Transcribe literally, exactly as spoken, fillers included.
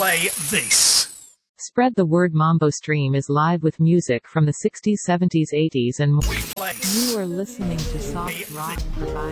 play this. Spread the word. Mambo Stream is live with music from the sixties, seventies, eighties and more. We play. You are listening to Soft Rock provided